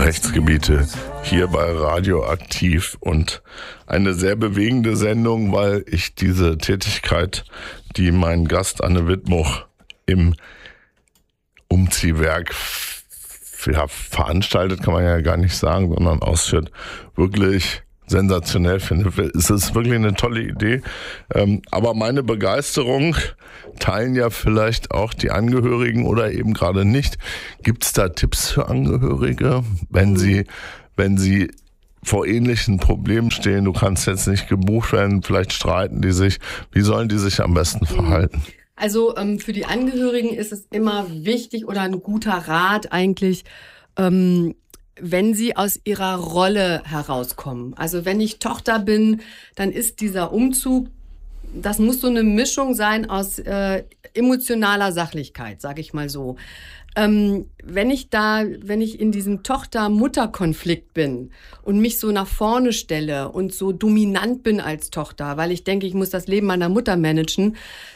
Rechtsgebiete hier bei Radioaktiv und eine sehr bewegende Sendung, weil ich diese Tätigkeit, die mein Gast Anne Wittmuch im Umziehwerk veranstaltet, kann man ja gar nicht sagen, sondern ausführt, wirklich sensationell finde. Es ist wirklich eine tolle Idee. Aber meine Begeisterung teilen ja vielleicht auch die Angehörigen oder eben gerade nicht. Gibt es da Tipps für Angehörige, wenn sie vor ähnlichen Problemen stehen? Du kannst jetzt nicht gebucht werden, vielleicht streiten die sich. Wie sollen die sich am besten verhalten? Also für die Angehörigen ist es immer wichtig oder ein guter Rat eigentlich, wenn sie aus ihrer Rolle herauskommen. Also wenn ich Tochter bin, dann ist dieser Umzug, das muss so eine Mischung sein aus emotionaler Sachlichkeit, sage ich mal so. Wenn ich in diesem Tochter-Mutter-Konflikt bin und mich so nach vorne stelle und so dominant bin als Tochter, weil ich denke, ich muss das Leben meiner Mutter managen,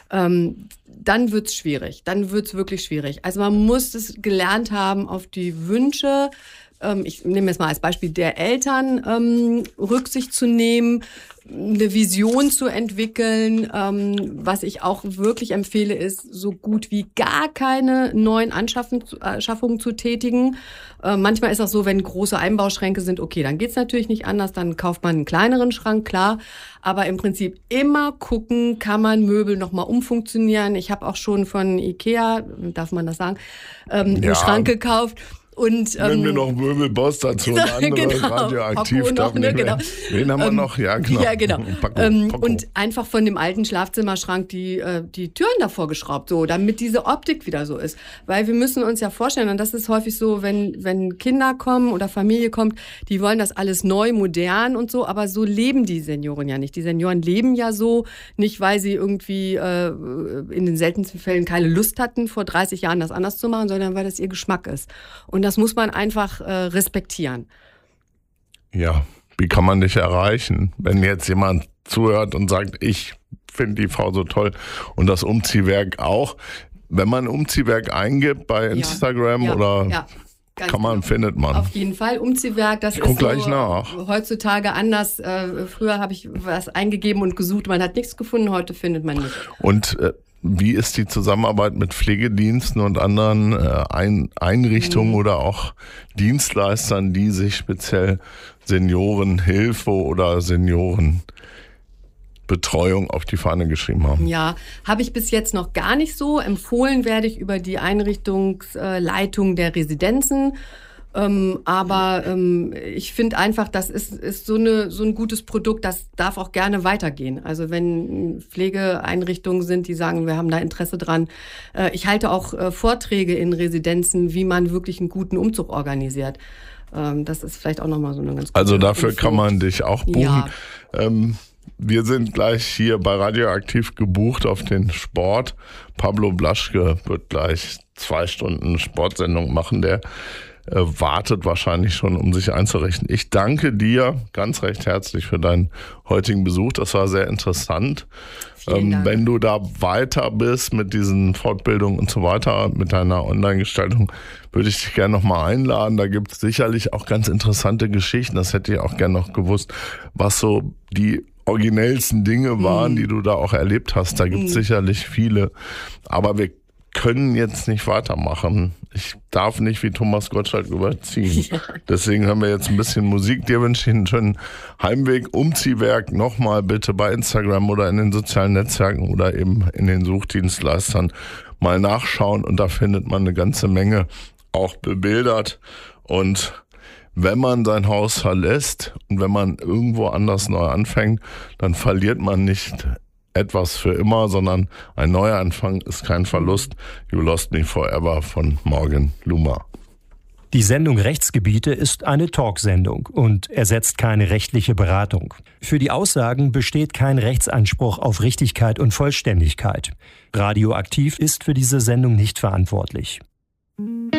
dann wird's schwierig. Dann wird's wirklich schwierig. Also man muss es gelernt haben, auf die Wünsche, ich nehme jetzt mal als Beispiel der Eltern, Rücksicht zu nehmen, eine Vision zu entwickeln. Was ich auch wirklich empfehle, ist, so gut wie gar keine neuen Anschaffungen zu tätigen. Manchmal ist auch so, wenn große Einbauschränke sind, okay, dann geht's natürlich nicht anders, dann kauft man einen kleineren Schrank, klar. Aber im Prinzip immer gucken, kann man Möbel nochmal umfunktionieren. Ich habe auch schon von Ikea, darf man das sagen, einen Schrank gekauft. Und, wenn wir noch Möbelboss dazu, ein anderes Radioaktiv. Noch, ne, genau. Wen haben wir noch? Ja, genau. Ja, genau. Paco. Und einfach von dem alten Schlafzimmerschrank die Türen davor geschraubt, so, damit diese Optik wieder so ist. Weil wir müssen uns ja vorstellen, und das ist häufig so, wenn Kinder kommen oder Familie kommt, die wollen das alles neu, modern und so, aber so leben die Senioren ja nicht. Die Senioren leben ja so, nicht weil sie irgendwie in den seltensten Fällen keine Lust hatten, vor 30 Jahren das anders zu machen, sondern weil das ihr Geschmack ist. Und das muss man einfach respektieren. Ja, wie kann man dich erreichen, wenn jetzt jemand zuhört und sagt, ich finde die Frau so toll und das Umziehwerk auch? Wenn man Umziehwerk eingibt bei Instagram findet man. Auf jeden Fall. Umziehwerk, das ist gleich nach. Heutzutage anders. Früher habe ich was eingegeben und gesucht, man hat nichts gefunden, heute findet man nichts. Und wie ist die Zusammenarbeit mit Pflegediensten und anderen Einrichtungen oder auch Dienstleistern, die sich speziell Seniorenhilfe oder Seniorenbetreuung auf die Fahne geschrieben haben? Ja, habe ich bis jetzt noch gar nicht so. Empfohlen werde ich über die Einrichtungsleitung der Residenzen. Aber ich finde einfach, das ist so ein gutes Produkt, das darf auch gerne weitergehen. Also wenn Pflegeeinrichtungen sind, die sagen, wir haben da Interesse dran. Ich halte auch Vorträge in Residenzen, wie man wirklich einen guten Umzug organisiert. Das ist vielleicht auch nochmal so eine ganz gute Also dafür Info. Kann man dich auch buchen. Ja. Wir sind gleich hier bei Radioaktiv gebucht auf den Sport. Pablo Blaschke wird gleich 2 Stunden Sportsendung machen, der wartet wahrscheinlich schon, um sich einzurichten. Ich danke dir ganz recht herzlich für deinen heutigen Besuch. Das war sehr interessant. Wenn du da weiter bist mit diesen Fortbildungen und so weiter, mit deiner Online-Gestaltung, würde ich dich gerne nochmal einladen. Da gibt es sicherlich auch ganz interessante Geschichten. Das hätte ich auch gerne noch gewusst, was so die originellsten Dinge waren, die du da auch erlebt hast. Da gibt es sicherlich viele. Aber wir können jetzt nicht weitermachen. Ich darf nicht wie Thomas Gottschalk überziehen. Ja. Deswegen haben wir jetzt ein bisschen Musik. Dir wünsche ich einen schönen Heimweg. Umziehwerk nochmal bitte bei Instagram oder in den sozialen Netzwerken oder eben in den Suchdienstleistern mal nachschauen. Und da findet man eine ganze Menge auch bebildert. Und wenn man sein Haus verlässt und wenn man irgendwo anders neu anfängt, dann verliert man nicht etwas für immer, sondern ein neuer Anfang ist kein Verlust. You Lost Me Forever von Morgan Luma. Die Sendung Rechtsgebiete ist eine Talksendung und ersetzt keine rechtliche Beratung. Für die Aussagen besteht kein Rechtsanspruch auf Richtigkeit und Vollständigkeit. Radioaktiv ist für diese Sendung nicht verantwortlich.